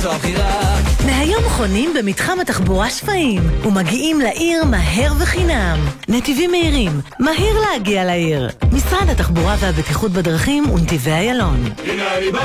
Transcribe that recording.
הבחירה. מהיום חונים במתחם התחבורה שפיים ומגיעים לעיר מהר וחינם. נתיבים מהירים, מהיר להגיע לעיר. משרד התחבורה והבטיחות בדרכים ונתיבי איילון. הנה אני בא,